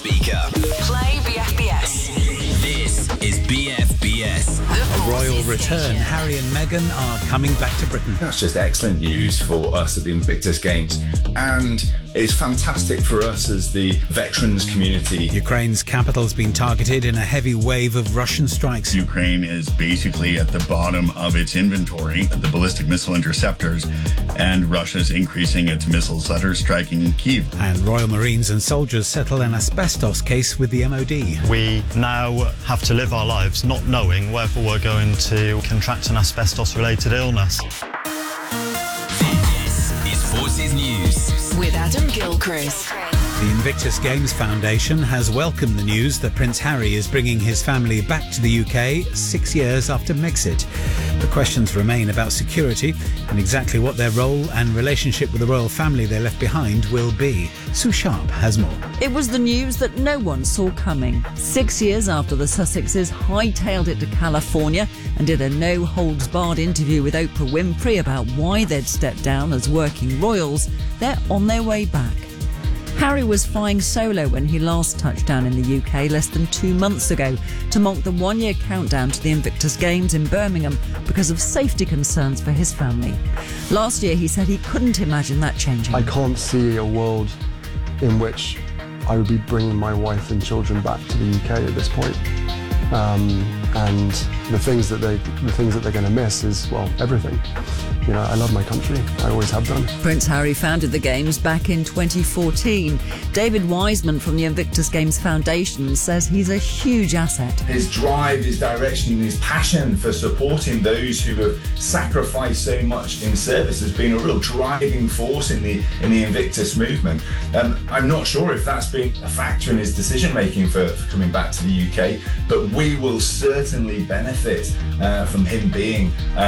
speaker. Play BFBS. This is BFBS. The Royal Forces return. Station. Harry and Meghan are coming back to Britain. That's just excellent news for us at the Invictus Games, and it's fantastic for us as the veterans community. Ukraine's capital's been targeted in a heavy wave of Russian strikes. Ukraine is basically at the bottom of its inventory, the ballistic missile interceptors, and Russia's increasing its missiles that are striking Kyiv. And Royal Marines and soldiers settle an asbestos case with the MOD. We now have to live our lives not knowing whether we're going to contract an asbestos-related illness. This is Forces News. With Adam Gilchrist. The Invictus Games Foundation has welcomed the news that Prince Harry is bringing his family back to the UK 6 years after Brexit. The questions remain about security and exactly what their role and relationship with the royal family they left behind will be. Sue Sharp has more. It was the news that no one saw coming. 6 years after the Sussexes hightailed it to California and did a no-holds-barred interview with Oprah Winfrey about why they'd stepped down as working royals, they're on their way back. Harry was flying solo when he last touched down in the UK less than 2 months ago to mark the one-year countdown to the Invictus Games in Birmingham because of safety concerns for his family. Last year he said he couldn't imagine that changing. I can't see a world in which I would be bringing my wife and children back to the UK at this point. And the things that they're going to miss is, well, everything. You know, I love my country. I always have done. Prince Harry founded the Games back in 2014. David Wiseman from the Invictus Games Foundation says he's a huge asset. His drive, his direction, his passion for supporting those who have sacrificed so much in service has been a real driving force in the Invictus movement. I'm not sure if that's been a factor in his decision making for coming back to the UK, but we will certainly benefit from him being